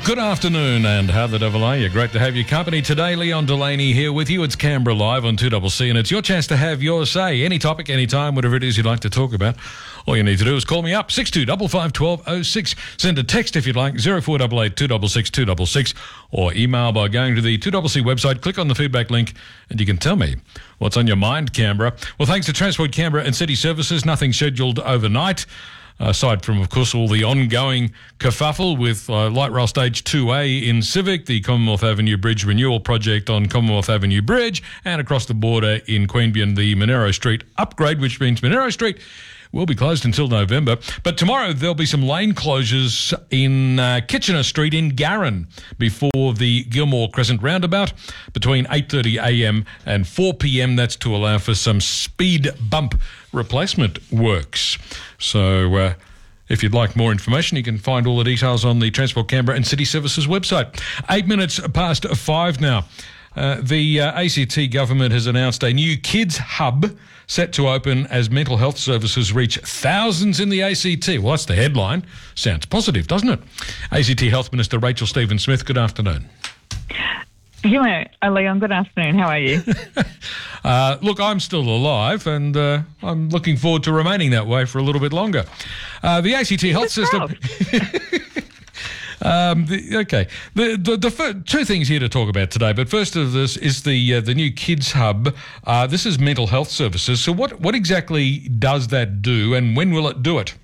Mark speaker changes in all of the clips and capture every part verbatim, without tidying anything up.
Speaker 1: Good afternoon, and how the devil are you? Great to have your company today. Leon Delaney here with you. It's Canberra Live on two C C, and it's your chance to have your say. Any topic, anytime, whatever it is you'd like to talk about. All you need to do is call me up, six two five five, one two oh six. Send a text if you'd like, zero four eight eight, two six six, two six six, or email by going to the two C C website, click on the feedback link, and you can tell me what's on your mind, Canberra. Well, thanks to Transport Canberra and City Services, nothing scheduled overnight. Aside from, of course, all the ongoing kerfuffle with uh, Light Rail Stage two A in Civic, the Commonwealth Avenue Bridge Renewal Project on Commonwealth Avenue Bridge, and across the border in Queanbeyan, the Monero Street upgrade, which means Monero Street will be closed until November. But tomorrow there'll be some lane closures in uh, Kitchener Street in Garran before the Gilmore Crescent roundabout between eight thirty a m and four p m. That's to allow for some speed bump replacement works. So uh, if you'd like more information, you can find all the details on the Transport Canberra and City Services website. Eight minutes past five now. Uh, the uh, A C T government has announced a new kids hub set to open as mental health services reach thousands in the A C T. Well, that's the headline. Sounds positive, doesn't it? A C T Health Minister Rachel Stephen-Smith, good afternoon.
Speaker 2: Hello, Leon. Good afternoon. How are you?
Speaker 1: uh, look, I'm still alive, and uh, I'm looking forward to remaining that way for a little bit longer. Uh, the A C T Health System... Um, the, okay, the, the, the fir- two things here to talk about today, but first of this is the uh, the new Kids Hub. Uh, this is mental health services. So what, what exactly does that do, and when will it do it?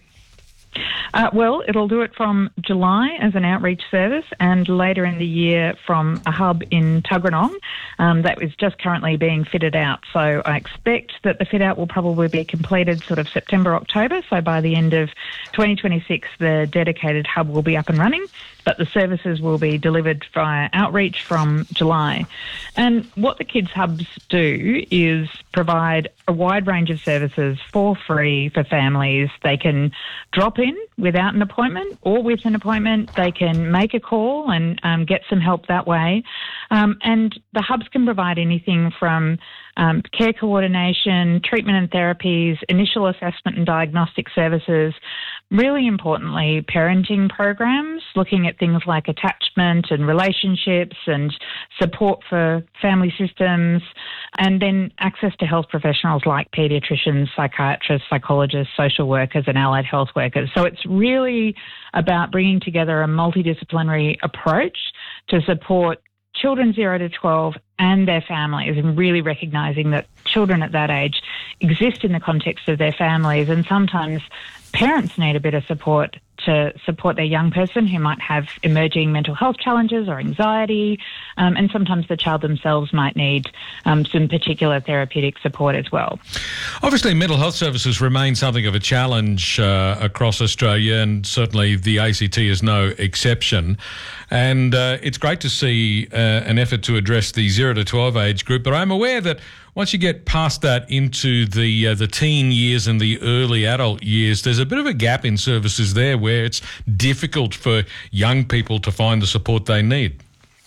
Speaker 2: Uh, well, it'll do it from July as an outreach service, and later in the year from a hub in Tuggeranong um, that is just currently being fitted out. So I expect that the fit out will probably be completed sort of September, October. So by the end of twenty twenty-six, the dedicated hub will be up and running, but the services will be delivered via outreach from July. And what the Kids Hubs do is provide a wide range of services for free for families. They can drop in without an appointment or with an appointment. They can make a call and um, get some help that way. Um, and the hubs can provide anything from um, care coordination, treatment and therapies, initial assessment and diagnostic services, really importantly, parenting programs, looking at things like attachment and relationships and support for family systems, and then access to health professionals like paediatricians, psychiatrists, psychologists, social workers and allied health workers. So it's really about bringing together a multidisciplinary approach to support children zero to twelve and their families, and really recognising that children at that age exist in the context of their families, and sometimes parents need a bit of support to support their young person who might have emerging mental health challenges or anxiety, um, and sometimes the child themselves might need um, some particular therapeutic support as well.
Speaker 1: Obviously, mental health services remain something of a challenge uh, across Australia, and certainly the A C T is no exception. And uh, it's great to see uh, an effort to address the zero to twelve age group, but I'm aware that once you get past that into the uh, the teen years and the early adult years, there's a bit of a gap in services there where it's difficult for young people to find the support they need.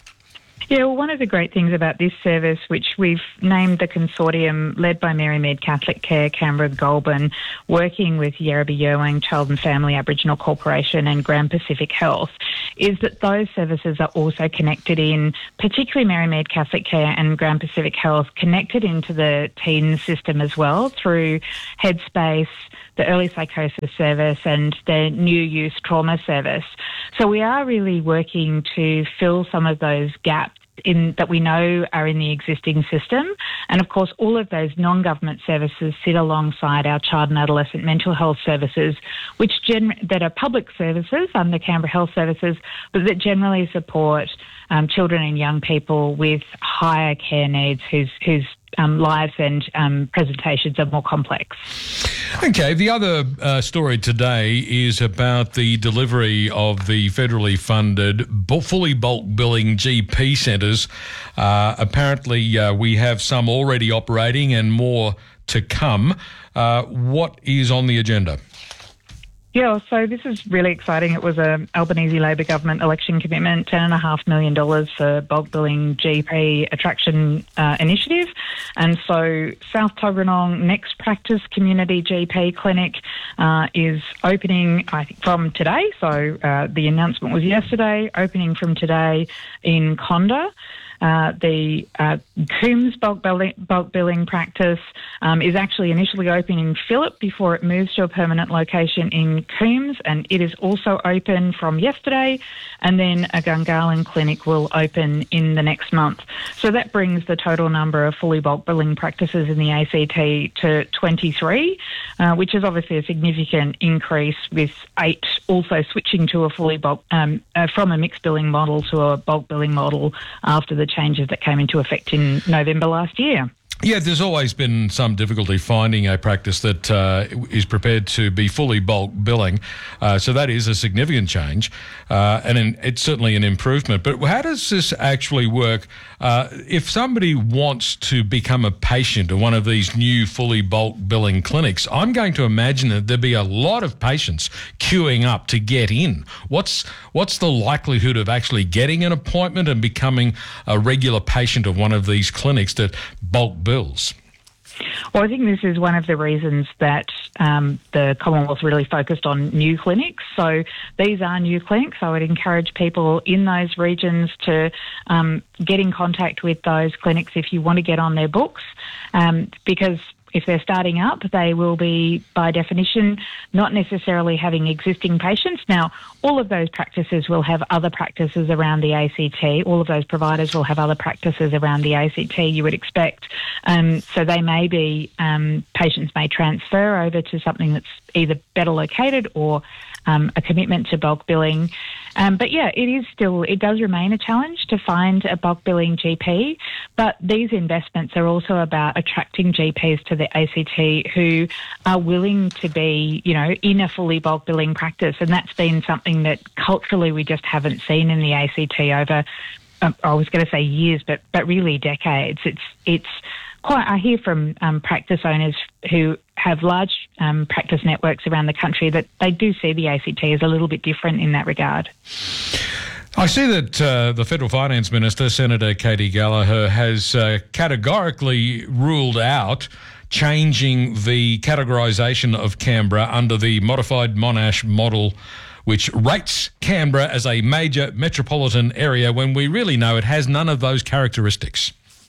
Speaker 2: Yeah, well, one of the great things about this service, which we've named the consortium led by Mary Mead Catholic Care, Canberra Goulburn, working with Yarrabee Yerwang Child and Family Aboriginal Corporation and Grand Pacific Health, is that those services are also connected in, particularly Mary Mead Catholic Care and Grand Pacific Health, connected into the teen system as well through Headspace, the early psychosis service and the new youth trauma service. So we are really working to fill some of those gaps in that we know are in the existing system. And of course, all of those non-government services sit alongside our child and adolescent mental health services, which gen- that are public services under Canberra Health Services, but that generally support um, children and young people with higher care needs whose whose um, lives and um, presentations are more complex.
Speaker 1: Okay, the other uh, story today is about the delivery of the federally funded, fully bulk billing G P centres. Uh, apparently, uh, we have some already operating and more to come. Uh, what is on the agenda?
Speaker 2: Yeah, so this is really exciting. It was a Albanese Labor government election commitment, ten and a half million dollars for bulk billing G P attraction uh, initiative, and so South Tuggeranong Next Practice Community G P Clinic uh, is opening, I think, from today. So uh, the announcement was yesterday. Opening from today in Conda. Uh, the uh, Coombs bulk billing, bulk billing practice um, is actually initially opening in Phillip before it moves to a permanent location in Coombs, and it is also open from yesterday, and then a Gungahlin clinic will open in the next month. So that brings the total number of fully bulk billing practices in the A C T to twenty-three, uh, which is obviously a significant increase, with eight also switching to a fully bulk, um, uh, from a mixed billing model to a bulk billing model after the changes that came into effect in November last year.
Speaker 1: Yeah, there's always been some difficulty finding a practice that uh, is prepared to be fully bulk billing. Uh, so that is a significant change, uh, and in, it's certainly an improvement. But how does this actually work? Uh, if somebody wants to become a patient of one of these new fully bulk billing clinics, I'm going to imagine that there'd be a lot of patients queuing up to get in. What's what's the likelihood of actually getting an appointment and becoming a regular patient of one of these clinics that bulk bills?
Speaker 2: Well, I think this is one of the reasons that um, the Commonwealth really focused on new clinics. So these are new clinics. I would encourage people in those regions to um, get in contact with those clinics if you want to get on their books, um, because if they're starting up, they will be, by definition, not necessarily having existing patients. Now, all of those practices will have other practices around the A C T. All of those providers will have other practices around the A C T, you would expect. Um, so they may be, um, patients may transfer over to something that's either better located or um, a commitment to bulk billing. Um, but yeah, it is still, it does remain a challenge to find a bulk billing G P, but these investments are also about attracting G Ps to the A C T who are willing to be, you know, in a fully bulk billing practice. And that's been something that culturally we just haven't seen in the A C T over, um, I was going to say years, but, but really decades. It's, it's quite, I hear from um, practice owners who have large um, practice networks around the country that they do see the A C T as a little bit different in that regard.
Speaker 1: I see that uh, the Federal Finance Minister, Senator Katy Gallagher, has uh, categorically ruled out changing the categorisation of Canberra under the modified Monash model, which rates Canberra as a major metropolitan area when we really know it has none of those characteristics.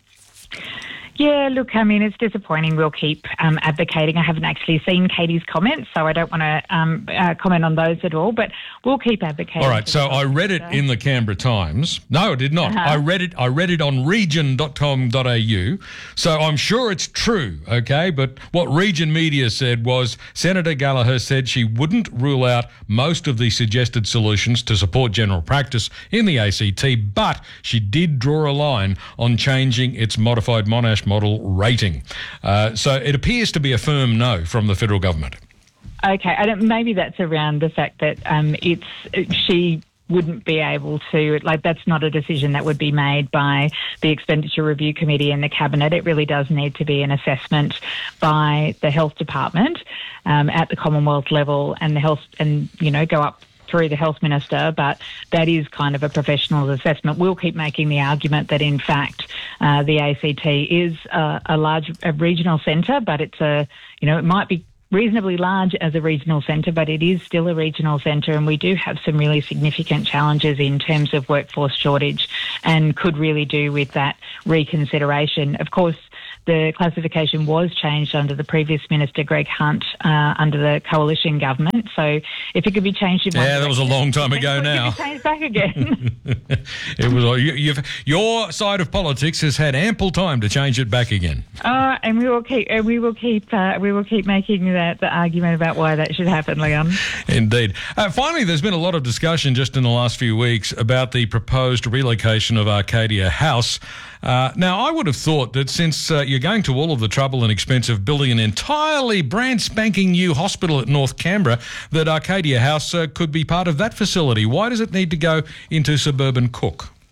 Speaker 2: Yeah, look, I mean, it's disappointing. We'll keep um, advocating. I haven't actually seen Katie's comments, so I don't want to um, uh, comment on those at all, but we'll keep advocating.
Speaker 1: All right, so I read it in the Canberra Times. No, I did not. Uh-huh. I read it I read it on region dot com dot a u, so I'm sure it's true, okay? But what Region Media said was Senator Gallagher said she wouldn't rule out most of the suggested solutions to support general practice in the A C T, but she did draw a line on changing its modified Monash model rating. Uh, so it appears to be a firm no from the federal government.
Speaker 2: Okay, and maybe that's around the fact that um, it's she wouldn't be able to, like, that's not a decision that would be made by the Expenditure Review Committee and the Cabinet. It really does need to be an assessment by the Health Department um, at the Commonwealth level, and the health, and you know, go up through the Health Minister, but that is kind of a professional assessment. We'll keep making the argument that, in fact, uh, the A C T is a, a large a regional centre, but it's a, you know, it might be reasonably large as a regional centre, but it is still a regional centre, and we do have some really significant challenges in terms of workforce shortage, and could really do with that reconsideration. Of course, the classification was changed under the previous Minister, Greg Hunt, uh, under the coalition government. So if it could be changed... In
Speaker 1: yeah, that was a long time ago now.
Speaker 2: It could be changed back again.
Speaker 1: It was. You, you've, your side of politics has had ample time to change it back again.
Speaker 2: Uh, and we will keep uh, we will keep uh, we will keep making that the argument about why that should happen, Leon.
Speaker 1: Indeed. Uh, finally, there's been a lot of discussion just in the last few weeks about the proposed relocation of Arcadia House. Uh, now, I would have thought that since uh, you're going to all of the trouble and expense of building an entirely brand spanking new hospital at North Canberra, that Arcadia House uh, could be part of that facility. Why does it need to go into suburban Cook?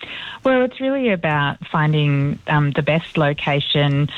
Speaker 2: Well, it's really about finding um, the best location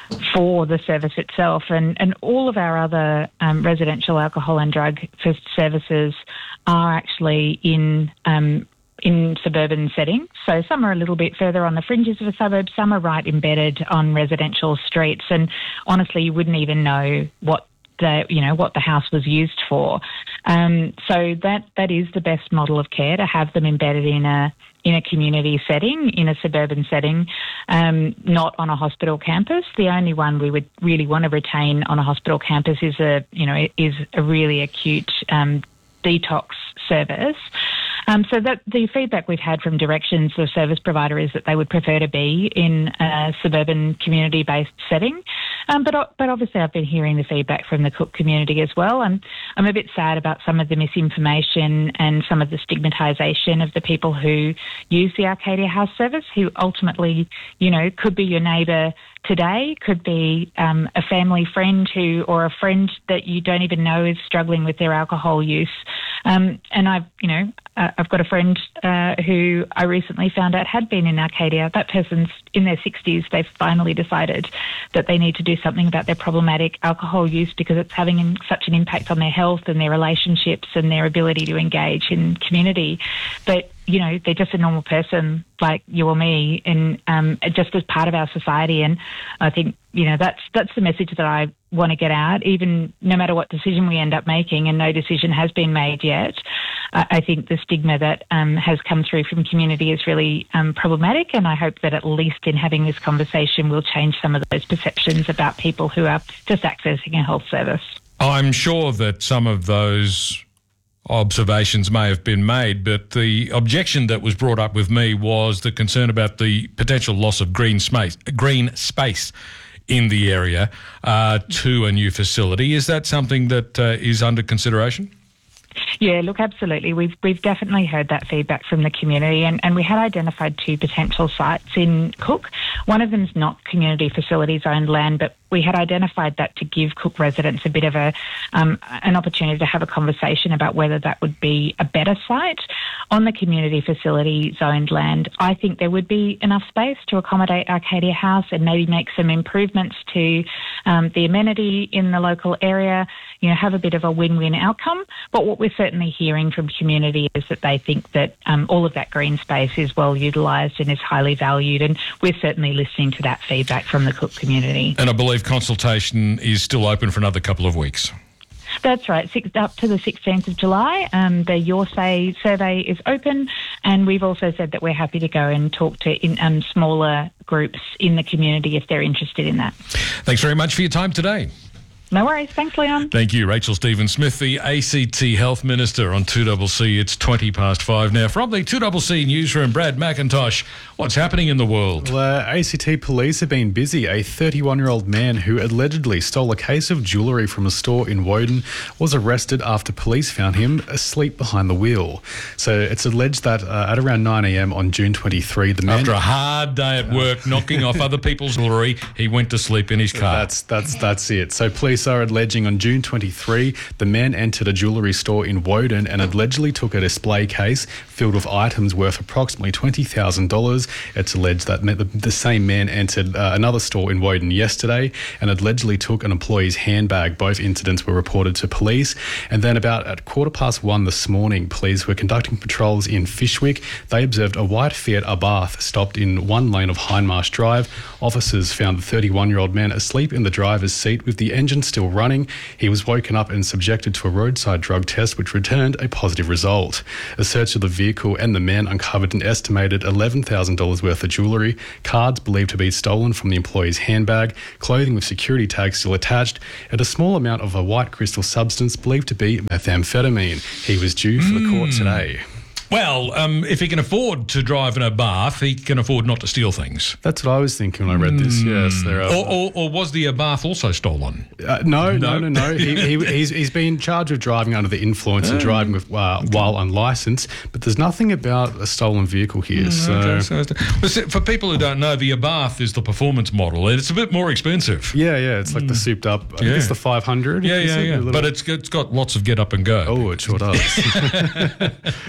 Speaker 2: for the service itself, and, and all of our other um, residential alcohol and drug services are actually in um, in suburban settings. So some are a little bit further on the fringes of a suburb, some are right embedded on residential streets, and honestly, you wouldn't even know what the you know what the house was used for. Um, so that that is the best model of care, to have them embedded in a in a community setting, in a suburban setting, um, not on a hospital campus. The only one we would really want to retain on a hospital campus is a you know is a really acute um, detox service. Um, so that the feedback we've had from Directions, the service provider, is that they would prefer to be in a suburban community-based setting. Um, but but obviously I've been hearing the feedback from the Cook community as well. I'm, I'm a bit sad about some of the misinformation and some of the stigmatisation of the people who use the Arcadia House service, who ultimately, you know, could be your neighbour today, could be um, a family friend who, or a friend that you don't even know is struggling with their alcohol use. Um, and I've, you know, uh, I've got a friend uh, who I recently found out had been in Arcadia. That person's in their sixties. They've finally decided that they need to do something about their problematic alcohol use because it's having in, such an impact on their health and their relationships and their ability to engage in community. But you know, they're just a normal person like you or me, and um, just as part of our society. And I think, you know, that's that's the message that I want to get out, even no matter what decision we end up making, and no decision has been made yet. Uh, I think the stigma that um, has come through from community is really um, problematic, and I hope that at least in having this conversation we'll change some of those perceptions about people who are just accessing a health service.
Speaker 1: I'm sure that some of those observations may have been made, but the objection that was brought up with me was the concern about the potential loss of green space, green space in the area uh, to a new facility. Is that something that uh, is under consideration?
Speaker 2: Yeah, look, absolutely. We've we've definitely heard that feedback from the community, and, and we had identified two potential sites in Cook. One of them's not community facilities owned land, but we had identified that to give Cook residents a bit of a um, an opportunity to have a conversation about whether that would be a better site. On the community facility zoned land, I think there would be enough space to accommodate Arcadia House and maybe make some improvements to um, the amenity in the local area, you know, have a bit of a win-win outcome. But what we're certainly hearing from community is that they think that um, all of that green space is well utilised and is highly valued, and we're certainly listening to that feedback from the Cook community.
Speaker 1: And I believe consultation is still open for another couple of weeks.
Speaker 2: That's right, six, up to the sixteenth of July. Um, the Your Say survey is open, and we've also said that we're happy to go and talk to in, um, smaller groups in the community if they're interested in that.
Speaker 1: Thanks very much for your time today.
Speaker 2: No worries. Thanks, Leon.
Speaker 1: Thank you. Rachel Stephen-Smith, the A C T Health Minister on two C C. It's twenty past five now. From the two C C newsroom, Brad McIntosh, what's happening in the world?
Speaker 3: Well, uh, A C T police have been busy. A thirty-one-year-old man who allegedly stole a case of jewellery from a store in Woden was arrested after police found him asleep behind the wheel. So it's alleged that uh, at around nine a.m. on June twenty-third, the man...
Speaker 1: After a hard day at work, knocking off other people's jewellery, he went to sleep in his car.
Speaker 3: That's, that's, that's it. So police are alleging on June twenty-third, the man entered a jewellery store in Woden and allegedly took a display case filled with items worth approximately twenty thousand dollars. It's alleged that the, the same man entered uh, another store in Woden yesterday and allegedly took an employee's handbag. Both incidents were reported to police. And then about at quarter past one this morning, police were conducting patrols in Fyshwick. They observed a white Fiat Abarth stopped in one lane of Hindmarsh Drive. Officers found the thirty-one-year-old man asleep in the driver's seat with the engine still running. He was woken up and subjected to a roadside drug test, which returned a positive result. A search of the vehicle and the man uncovered an estimated eleven thousand dollars worth of jewellery, cards believed to be stolen from the employee's handbag, clothing with security tags still attached, and a small amount of a white crystal substance believed to be methamphetamine. He was due for the court today.
Speaker 1: Well, um, if he can afford to drive in a Abarth, he can afford not to steal things.
Speaker 3: That's what I was thinking when I read this, yes. There are,
Speaker 1: or, or, or was the Abarth also stolen?
Speaker 3: Uh, no, no,
Speaker 1: No?
Speaker 3: no, no. he, he, he's, he's been charged with driving under the influence and driving with, uh, while unlicensed, but there's nothing about a stolen vehicle here. So.
Speaker 1: Okay, so well, see, for people who don't know, the Abarth is the performance model. It's a bit more expensive.
Speaker 3: Yeah, yeah, it's like the souped up, I think
Speaker 1: Yeah.
Speaker 3: it's the five hundred.
Speaker 1: Yeah,
Speaker 3: is
Speaker 1: yeah,
Speaker 3: it?
Speaker 1: yeah.
Speaker 3: A little-
Speaker 1: But it's it's got lots of get up and go.
Speaker 3: Oh, it sure does.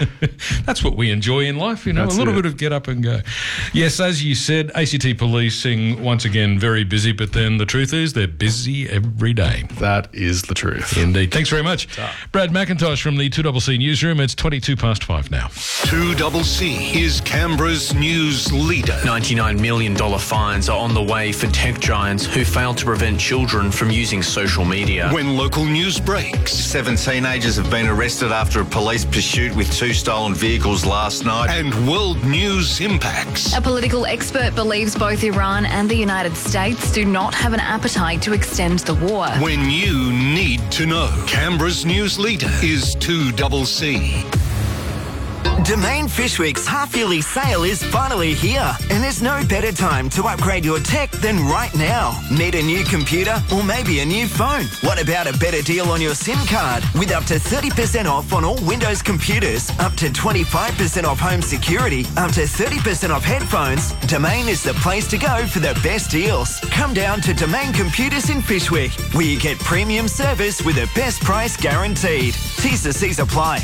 Speaker 1: That's what we enjoy in life, you know,
Speaker 3: That's
Speaker 1: a little
Speaker 3: it.
Speaker 1: bit of get up and go. Yes, as you said, A C T policing, once again, very busy, but then the truth is they're busy every day.
Speaker 3: That is the truth.
Speaker 1: Indeed. Thanks very much. Brad McIntosh from the two C C Newsroom. It's twenty-two past five now.
Speaker 4: two C C is Canberra's news leader.
Speaker 5: ninety-nine million dollars fines are on the way for tech giants who failed to prevent children from using social media.
Speaker 4: When local news breaks,
Speaker 6: Seven teenagers have been arrested after a police pursuit with two stolen vehicles last night.
Speaker 4: and world news impacts.
Speaker 7: A political expert believes both Iran and the United States do not have an appetite to extend the war.
Speaker 4: When you need to know, Canberra's news leader is two C C.
Speaker 8: Domain Fishwick's half-yearly sale is finally here, and there's no better time to upgrade your tech than right now. Need a new computer or maybe a new phone? What about a better deal on your SIM card? With up to thirty percent off on all Windows computers, up to twenty-five percent off home security, up to thirty percent off headphones, Domain is the place to go for the best deals. Come down to Domain Computers in Fishwick, where you get premium service with a best price guaranteed. T's and C's apply.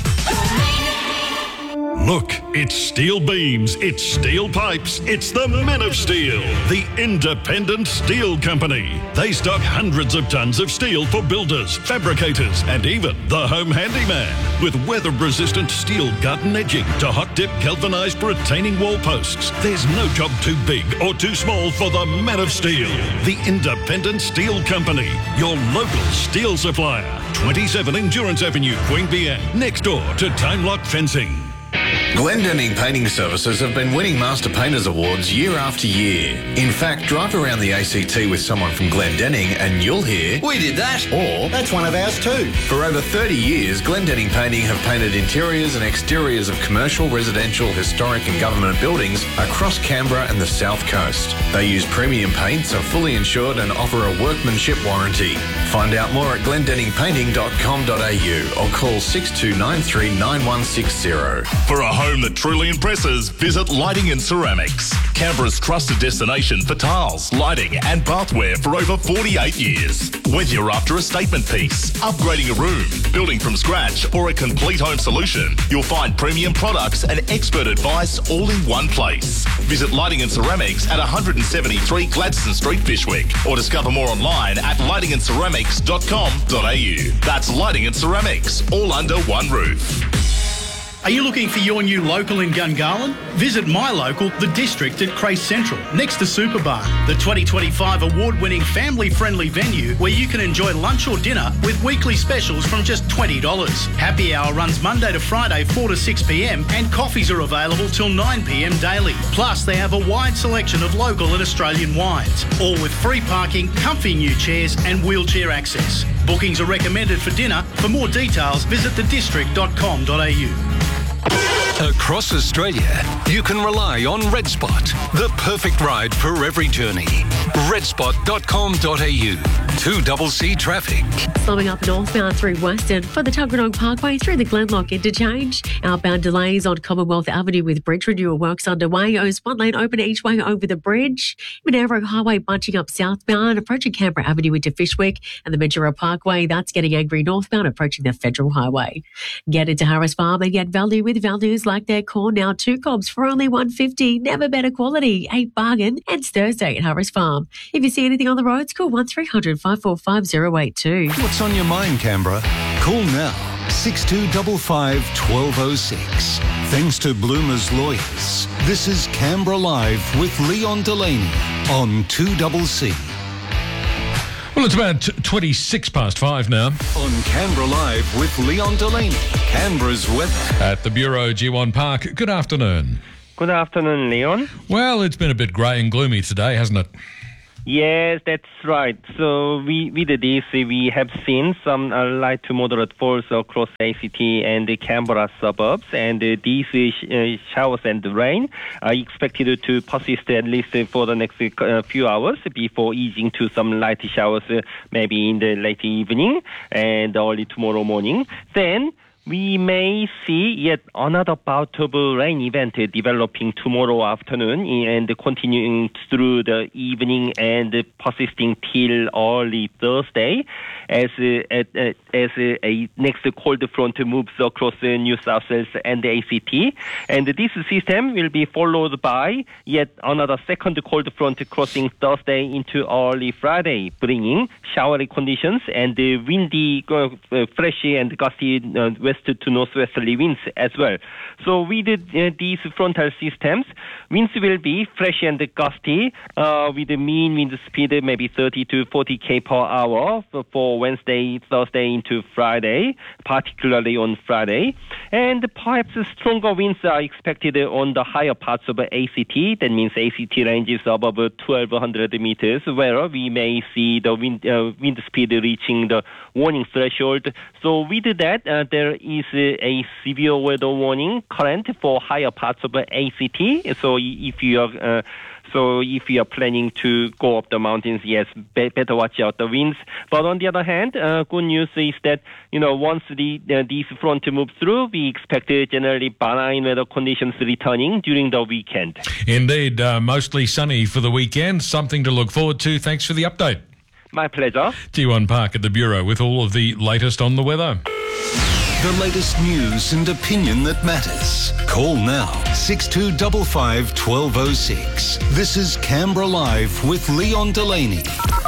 Speaker 9: Look, it's steel beams, it's steel pipes, it's the Men of Steel, the independent steel company. They stock hundreds of tons of steel for builders, fabricators, and even the home handyman. With weather-resistant steel garden edging to hot-dip galvanised retaining wall posts, there's no job too big or too small for the Men of Steel, the independent steel company, your local steel supplier. twenty-seven Endurance Avenue, Queanbeyan, next door to Time Lock Fencing.
Speaker 10: Glendinning Painting Services have been winning Master Painters Awards year after year. In fact, drive around the A C T with someone from Glendinning and you'll hear,
Speaker 6: We did that.
Speaker 10: or,
Speaker 6: That's one of ours too.
Speaker 10: for over thirty years, Glendinning Painting have painted interiors and exteriors of commercial, residential, historic and government buildings across Canberra and the South Coast. They use premium paints, are fully insured and offer a workmanship warranty. Find out more at glendinning painting dot com dot a u or call six two nine three nine one six zero.
Speaker 11: For a home that truly impresses, visit Lighting and Ceramics, Canberra's trusted destination for tiles, lighting and bathware for over forty-eight years. Whether you're after a statement piece, upgrading a room, building from scratch or a complete home solution, you'll find premium products and expert advice all in one place. Visit Lighting and Ceramics at one seventy-three Gladstone Street, Fishwick, or discover more online at lighting and ceramics dot com dot a u. That's Lighting and Ceramics, all under one roof.
Speaker 12: Are you looking for your new local in Gungahlin? Visit my local, The District at Crace Central, next to Superbar, the twenty twenty-five award-winning family-friendly venue where you can enjoy lunch or dinner with weekly specials from just twenty dollars. Happy hour runs Monday to Friday, four to six p m, and coffees are available till nine p m daily. Plus, they have a wide selection of local and Australian wines, all with free parking, comfy new chairs and wheelchair access. Bookings are recommended for dinner. For more details, visit the district dot com dot a u.
Speaker 4: Across Australia, you can rely on RedSpot, the perfect ride for every journey. red spot dot com dot a u. two C C traffic.
Speaker 13: Slowing up northbound through Western for the Tuggeranong Parkway through the Glenlock interchange. Outbound delays on Commonwealth Avenue with bridge renewal works underway. Owes one lane open each way over the bridge. Monaro Highway bunching up southbound, approaching Canberra Avenue into Fishwick, and the Ventura Parkway, that's getting angry northbound, approaching the Federal Highway. Get into Harris Farm and get value with values like their corn now two cobs for only one fifty. Never better quality. A bargain. And it's Thursday at Harris Farm. If you see anything on the roads, call one three hundred five four five zero eight two.
Speaker 4: What's on your mind, Canberra? Call now, six two five five, one two zero six. Thanks to Bloomer's Lawyers. This is Canberra Live with Leon Delaney on two C C.
Speaker 1: Well, it's about twenty-six past five now.
Speaker 4: On Canberra Live with Leon Delaney, Canberra's weather.
Speaker 1: At the Bureau, G one Park. Good afternoon.
Speaker 14: Good afternoon, Leon.
Speaker 1: Well, it's been a bit grey and gloomy today, hasn't it?
Speaker 14: Yes, that's right. So we, with this, we have seen some uh, light to moderate falls across A C T and the Canberra suburbs, and uh, these uh, showers and rain are expected to persist at least for the next uh, few hours before easing to some light showers, uh, maybe in the late evening and early tomorrow morning. Then, we may see yet another bout of a rain event developing tomorrow afternoon and continuing through the evening and persisting till early Thursday as uh, as a next cold front moves across New South Wales and the A C T. And this system will be followed by yet another second cold front crossing Thursday into early Friday, bringing showery conditions and windy, uh, freshy and gusty uh, west to northwesterly winds as well. So with uh, these frontal systems, winds will be fresh and gusty uh, with a mean wind speed maybe thirty to forty kilometers per hour for, for Wednesday, Thursday into Friday, particularly on Friday. And perhaps stronger winds are expected on the higher parts of A C T. That means A C T ranges above twelve hundred meters, where we may see the wind, uh, wind speed reaching the warning threshold. So with that, uh, there is a severe weather warning current for higher parts of A C T. So if you are uh, so if you are planning to go up the mountains, yes, be- better watch out the winds. But on the other hand, uh, good news is that you know once the uh, these front move through, we expect uh, generally benign weather conditions returning during the weekend.
Speaker 1: Indeed, uh, mostly sunny for the weekend. Something to look forward to. Thanks for the update.
Speaker 14: My pleasure.
Speaker 1: T one Park at the Bureau with all of the latest on the weather.
Speaker 4: The latest news and opinion that matters. Call now, six two five five, one two zero six. This is Canberra Live with Leon Delaney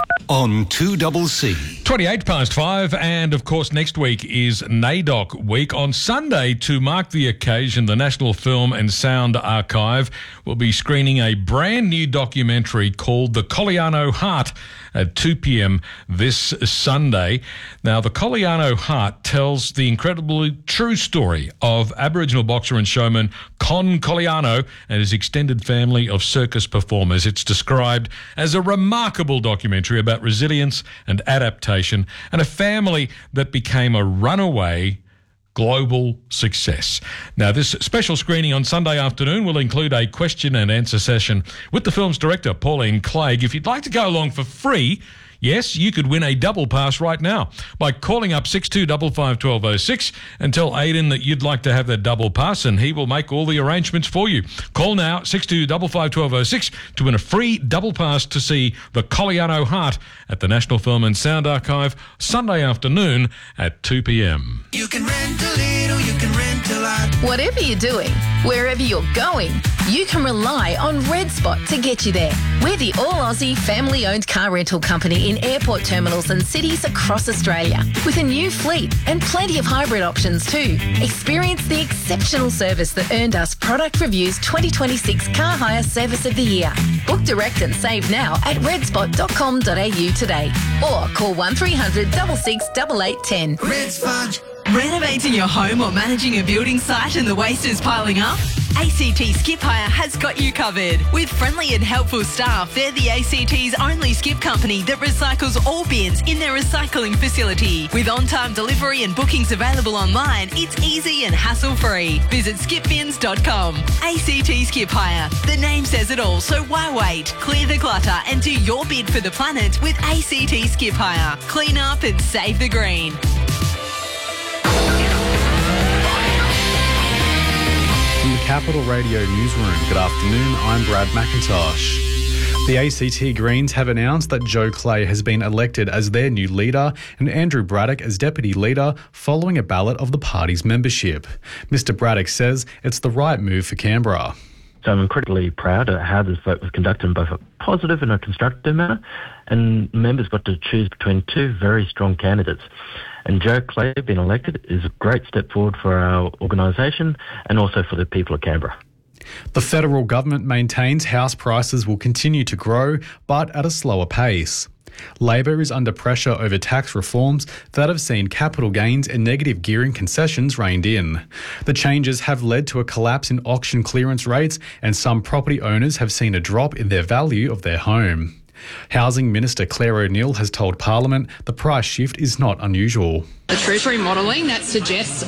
Speaker 4: on two C C.
Speaker 1: twenty-eight past five, and of course next week is NAIDOC week. On Sunday, to mark the occasion, the National Film and Sound Archive will be screening a brand new documentary called The Colliano Heart at two p.m. this Sunday. Now, The Colliano Heart tells the incredibly true story of Aboriginal boxer and showman Con Colliano and his extended family of circus performers. It's described as a remarkable documentary about resilience and adaptation and a family that became a runaway global success. Now, this special screening on Sunday afternoon will include a question and answer session with the film's director, Pauline Clegg. If you'd like to go along for free, yes, you could win a double pass right now by calling up six two five five, one two zero six and tell Aidan that you'd like to have that double pass and he will make all the arrangements for you. Call now, six two five five, one two zero six to win a free double pass to see The Colliano Heart at the National Film and Sound Archive Sunday afternoon at two p.m.
Speaker 15: You can rent a little, you can rent a lot.
Speaker 7: Whatever you're doing, wherever you're going, you can rely on Red Spot to get you there. We're the all-Aussie family-owned car rental company in airport terminals and cities across Australia, with a new fleet and plenty of hybrid options too. Experience the exceptional service that earned us Product Review's twenty twenty-six Car Hire Service of the Year. Book direct and save now at red spot dot com dot a u today or call one three hundred, six six, eight eight one zero.
Speaker 15: Red Spot.
Speaker 16: Renovating your home or managing a building site and the waste is piling up? A C T Skip Hire has got you covered. With friendly and helpful staff, they're the A C T's only skip company that recycles all bins in their recycling facility. With on-time delivery and bookings available online, it's easy and hassle-free. Visit skip bins dot com. A C T Skip Hire. The name says it all, so why wait? Clear the clutter and do your bid for the planet with A C T Skip Hire. Clean up and save the green.
Speaker 3: From the Capital Radio Newsroom, good afternoon, I'm Brad McIntosh. The A C T Greens have announced that Joe Clay has been elected as their new leader and Andrew Braddock as deputy leader following a ballot of the party's membership. Mister Braddock says it's the right move for Canberra.
Speaker 17: So I'm incredibly proud at how this vote was conducted in both a positive and a constructive manner, and members got to choose between two very strong candidates. And Joe Clay being elected is a great step forward for our organisation and also for the people of Canberra.
Speaker 3: The federal government maintains house prices will continue to grow, but at a slower pace. Labor is under pressure over tax reforms that have seen capital gains and negative gearing concessions reined in. The changes have led to a collapse in auction clearance rates, and some property owners have seen a drop in their value of their home. Housing Minister Claire O'Neill has told Parliament the price shift is not unusual.
Speaker 18: The Treasury modelling that suggests